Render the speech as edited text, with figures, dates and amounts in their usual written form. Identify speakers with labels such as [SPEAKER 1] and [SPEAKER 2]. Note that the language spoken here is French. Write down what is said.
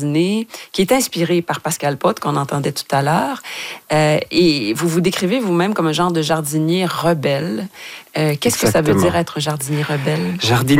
[SPEAKER 1] jardiner, qui est inspiré par Pascal Pot, qu'on entendait tout à l'heure. Et vous vous décrivez vous-même comme un genre de jardinier rebelle. Qu'est-ce que ça veut dire être jardinier rebelle?
[SPEAKER 2] Jardinier